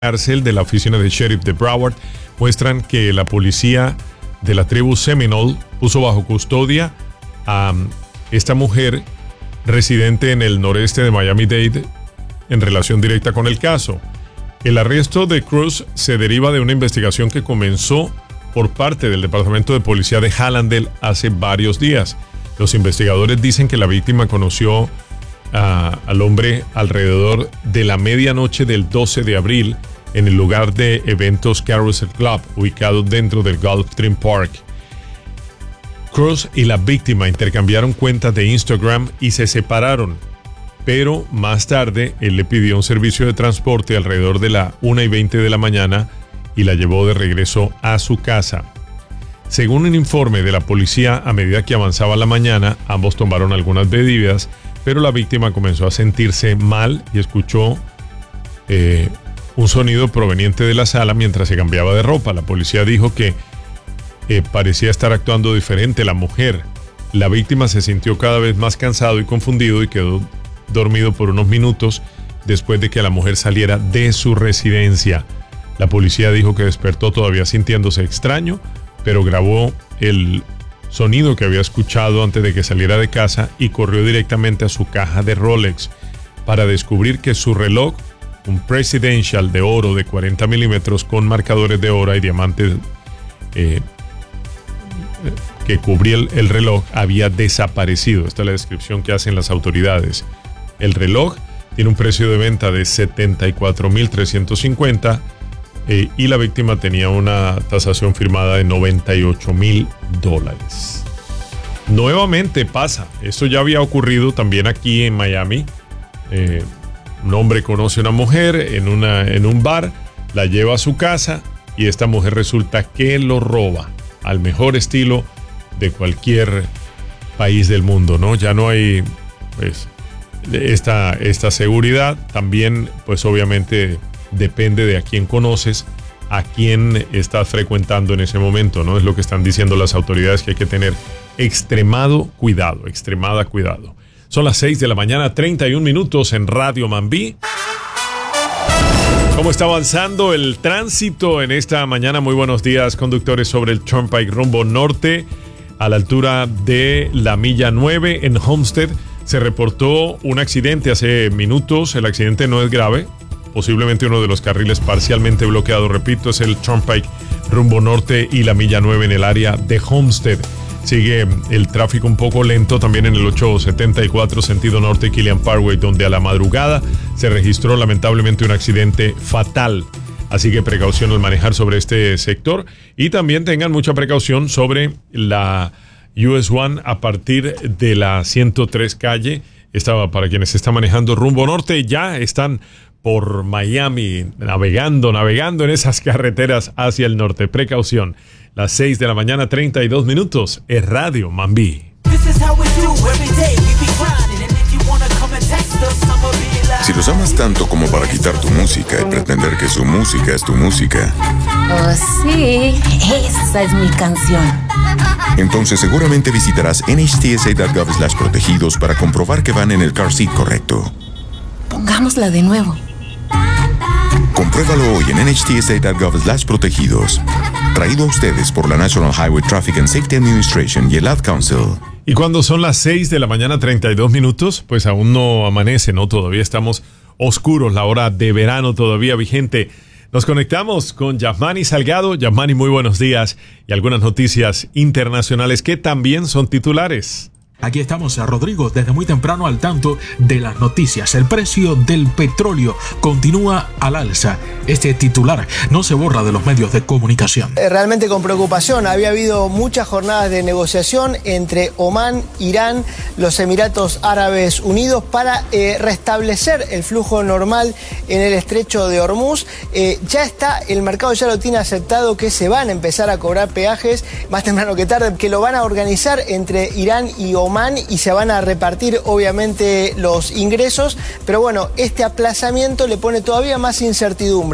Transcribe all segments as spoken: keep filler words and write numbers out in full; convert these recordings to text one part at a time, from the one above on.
cárcel de la oficina de sheriff de Broward muestran que la policía de la tribu Seminole puso bajo custodia a esta mujer residente en el noreste de Miami-Dade en relación directa con el caso. El arresto de Cruz se deriva de una investigación que comenzó por parte del Departamento de Policía de Hallandale hace varios días. Los investigadores dicen que la víctima conoció a, al hombre alrededor de la medianoche del doce de abril en el lugar de eventos Carousel Club, ubicado dentro del Gulfstream Park. Cruz y la víctima intercambiaron cuentas de Instagram y se separaron, pero más tarde él le pidió un servicio de transporte alrededor de la una y veinte de la mañana y la llevó de regreso a su casa. Según un informe de la policía, a medida que avanzaba la mañana, ambos tomaron algunas bebidas, pero la víctima comenzó a sentirse mal y escuchó eh, un sonido proveniente de la sala mientras se cambiaba de ropa. La policía dijo que eh, parecía estar actuando diferente la mujer. La víctima se sintió cada vez más cansado y confundido y quedó dormido por unos minutos después de que la mujer saliera de su residencia. La policía dijo que despertó todavía sintiéndose extraño, pero grabó el sonido que había escuchado antes de que saliera de casa y corrió directamente a su caja de Rolex para descubrir que su reloj, un Presidential de oro de cuarenta milímetros con marcadores de oro y diamantes eh, que cubría el, el reloj, había desaparecido. Esta es la descripción que hacen las autoridades. El reloj tiene un precio de venta de setenta y cuatro mil trescientos cincuenta eh, y la víctima tenía una tasación firmada de noventa y ocho mil dólares. Nuevamente pasa, esto ya había ocurrido también aquí en Miami. Eh, un hombre conoce a una mujer en, una, en un bar, la lleva a su casa y esta mujer resulta que lo roba al mejor estilo de cualquier país del mundo, ¿no? Ya no hay pues esta, esta seguridad. También pues obviamente depende de a quién conoces, a quién estás frecuentando en ese momento, ¿no? Es lo que están diciendo las autoridades, que hay que tener extremado cuidado, extremada cuidado. Son las seis de la mañana, treinta y un minutos en Radio Mambí. ¿Cómo está avanzando el tránsito en esta mañana? Muy buenos días, conductores, sobre el Turnpike rumbo norte, a la altura de la milla nueve en Homestead. Se reportó un accidente hace minutos. El accidente no es grave, posiblemente uno de los carriles parcialmente bloqueado. Repito, es el Turnpike rumbo norte y la milla nueve en el área de Homestead. Sigue el tráfico un poco lento también en el ochocientos setenta y cuatro sentido norte Killian Parkway, donde a la madrugada se registró lamentablemente un accidente fatal. Así que precaución al manejar sobre este sector y también tengan mucha precaución sobre la U S uno a partir de la ciento tres calle. Esta, para quienes están manejando rumbo norte, ya están por Miami navegando, navegando en esas carreteras hacia el norte. Precaución. Las seis de la mañana, treinta y dos minutos, es Radio Mambí. Si los amas tanto como para quitar tu música y pretender que su música es tu música. Oh, sí, esa es mi canción. Entonces seguramente visitarás N H T S A punto gov slash protegidos para comprobar que van en el car seat correcto. Pongámosla de nuevo. Compruébalo hoy en N H T S A punto gov slash protegidos. Traído a ustedes por la National Highway Traffic and Safety Administration y el Ad Council. Y cuando son las seis de la mañana, treinta y dos minutos, pues aún no amanece, ¿no? Todavía estamos oscuros, la hora de verano todavía vigente. Nos conectamos con Yasmani Salgado. Yasmani, muy buenos días. Y algunas noticias internacionales que también son titulares. Aquí estamos, a Rodrigo, desde muy temprano al tanto de las noticias. El precio del petróleo continúa al alza. Este titular no se borra de los medios de comunicación. Realmente con preocupación. Había habido muchas jornadas de negociación entre Omán, Irán, los Emiratos Árabes Unidos para eh, restablecer el flujo normal en el estrecho de Hormuz. Eh, ya está, el mercado ya lo tiene aceptado, que se van a empezar a cobrar peajes más temprano que tarde, que lo van a organizar entre Irán y Omán y se van a repartir obviamente los ingresos, pero bueno, este aplazamiento le pone todavía más incertidumbre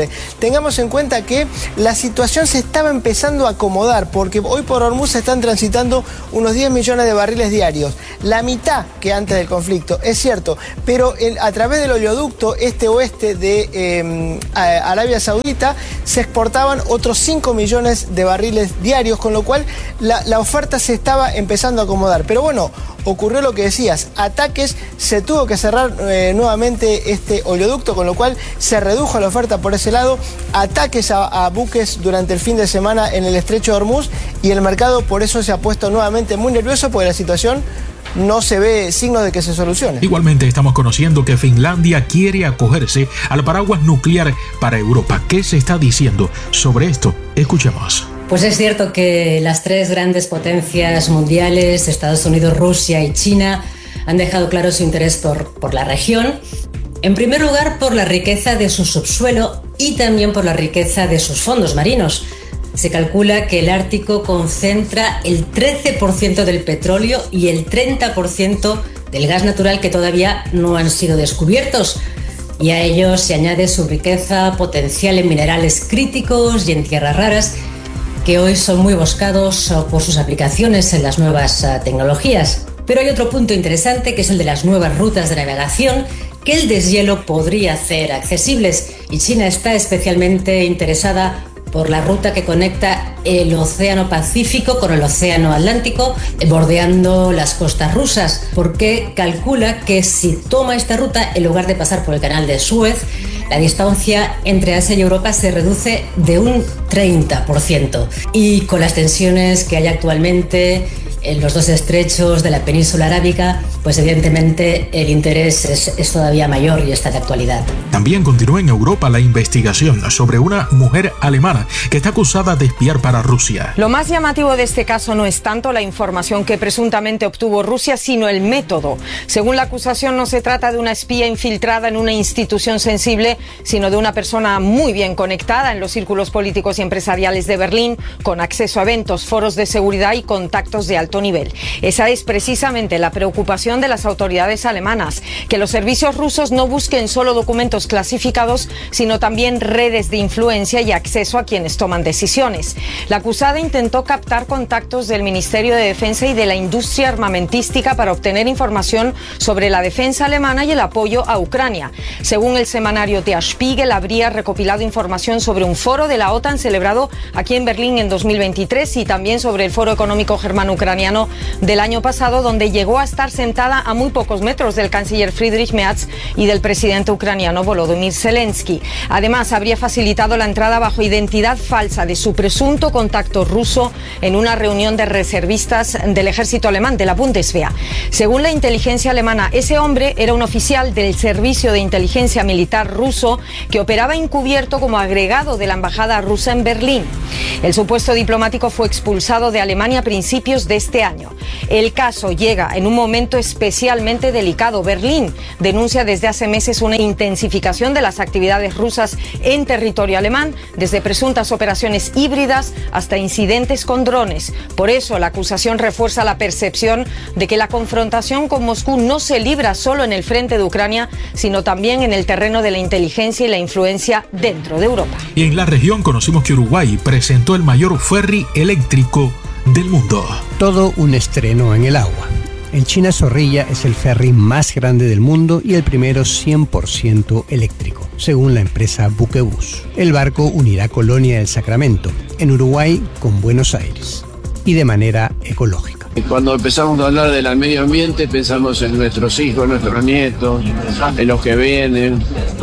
diciembre. Tengamos en cuenta que la situación se estaba empezando a acomodar, porque hoy por Hormuz se están transitando unos diez millones de barriles diarios, la mitad que antes del conflicto, es cierto, pero el, a través del oleoducto este-oeste de eh, Arabia Saudita se exportaban otros cinco millones de barriles diarios, con lo cual la, la oferta se estaba empezando a acomodar. Pero bueno, ocurrió lo que decías, ataques, se tuvo que cerrar eh, nuevamente este oleoducto, con lo cual se redujo la oferta por ese lado, ataques a, a buques durante el fin de semana en el estrecho de Hormuz, y el mercado por eso se ha puesto nuevamente muy nervioso, porque la situación no se ve signos de que se solucione. Igualmente estamos conociendo que Finlandia quiere acogerse al paraguas nuclear para Europa. ¿Qué se está diciendo sobre esto? Escuchemos. Pues es cierto que las tres grandes potencias mundiales, Estados Unidos, Rusia y China, han dejado claro su interés por, por la región. En primer lugar, por la riqueza de su subsuelo y también por la riqueza de sus fondos marinos. Se calcula que el Ártico concentra el trece por ciento del petróleo y el treinta por ciento del gas natural que todavía no han sido descubiertos. Y a ello se añade su riqueza potencial en minerales críticos y en tierras raras, que hoy son muy buscados por sus aplicaciones en las nuevas tecnologías. Pero hay otro punto interesante, que es el de las nuevas rutas de navegación que el deshielo podría hacer accesibles, y China está especialmente interesada por la ruta que conecta el Océano Pacífico con el Océano Atlántico, bordeando las costas rusas, porque calcula que si toma esta ruta, en lugar de pasar por el canal de Suez, la distancia entre Asia y Europa se reduce de un treinta por ciento. Y con las tensiones que hay actualmente en los dos estrechos de la península arábiga, pues evidentemente el interés es, es todavía mayor y está de actualidad. También continúa en Europa la investigación sobre una mujer alemana que está acusada de espiar para Rusia. Lo más llamativo de este caso no es tanto la información que presuntamente obtuvo Rusia, sino el método. Según la acusación, no se trata de una espía infiltrada en una institución sensible, sino de una persona muy bien conectada en los círculos políticos y empresariales de Berlín, con acceso a eventos, foros de seguridad y contactos de alto nivel. Esa es precisamente la preocupación de las autoridades alemanas, que los servicios rusos no busquen solo documentos clasificados, sino también redes de influencia y acceso a quienes toman decisiones. La acusada intentó captar contactos del Ministerio de Defensa y de la industria armamentística para obtener información sobre la defensa alemana y el apoyo a Ucrania. Según el semanario Der Spiegel, habría recopilado información sobre un foro de la OTAN celebrado aquí en Berlín en dos mil veintitrés y también sobre el Foro Económico Germano-Ucraniano del año pasado, donde llegó a estar sentada a muy pocos metros del canciller Friedrich Merz y del presidente ucraniano Volodymyr Zelensky. Además, habría facilitado la entrada bajo identidad falsa de su presunto contacto ruso en una reunión de reservistas del ejército alemán, de la Bundeswehr. Según la inteligencia alemana, ese hombre era un oficial del servicio de inteligencia militar ruso que operaba encubierto como agregado de la embajada rusa en Berlín. El supuesto diplomático fue expulsado de Alemania a principios de este año. El caso llega en un momento especialmente delicado. Berlín denuncia desde hace meses una intensificación de las actividades rusas en territorio alemán, desde presuntas operaciones híbridas hasta incidentes con drones. Por eso la acusación refuerza la percepción de que la confrontación con Moscú no se libra solo en el frente de Ucrania, sino también en el terreno de la inteligencia y la influencia dentro de Europa. Y en la región conocimos que Uruguay presentó el mayor ferry eléctrico del mundo. Todo un estreno en el agua. El China Zorrilla es el ferry más grande del mundo y el primero cien por ciento eléctrico, según la empresa Buquebus. El barco unirá Colonia del Sacramento, en Uruguay, con Buenos Aires, y de manera ecológica. Cuando empezamos a hablar del medio ambiente, pensamos en nuestros hijos, nuestros nietos, en los que vienen.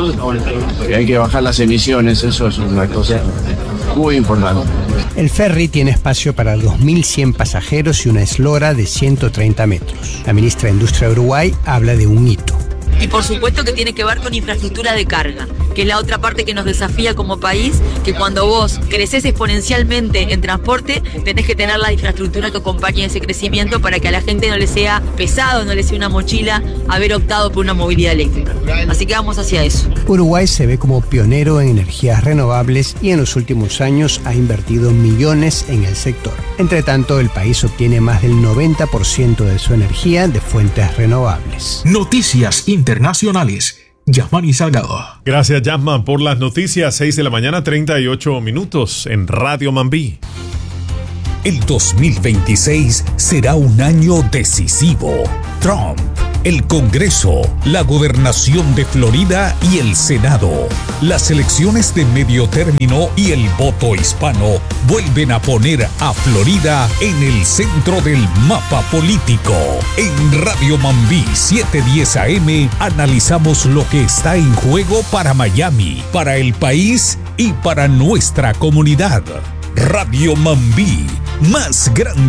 Hay que bajar las emisiones, eso es una cosa muy importante. El ferry tiene espacio para dos mil cien pasajeros y una eslora de ciento treinta metros. La ministra de Industria de Uruguay habla de un hito. Y por supuesto que tiene que ver con infraestructura de carga, que es la otra parte que nos desafía como país, que cuando vos creces exponencialmente en transporte, tenés que tener la infraestructura que acompañe ese crecimiento para que a la gente no le sea pesado, no le sea una mochila haber optado por una movilidad eléctrica. Así que vamos hacia eso. Uruguay se ve como pionero en energías renovables y en los últimos años ha invertido millones en el sector. Entre tanto, el país obtiene más del noventa por ciento de su energía de fuentes renovables. Noticias internacionales Yasmani Salgado. Gracias, Yasman, por las noticias. seis de la mañana, treinta y ocho minutos en Radio Mambí. El dos mil veintiséis será un año decisivo. Trump, el Congreso, la gobernación de Florida y el Senado, las elecciones de medio término y el voto hispano vuelven a poner a Florida en el centro del mapa político. En Radio Mambí setecientos diez A M analizamos lo que está en juego para Miami, para el país y para nuestra comunidad. Radio Mambí, más grande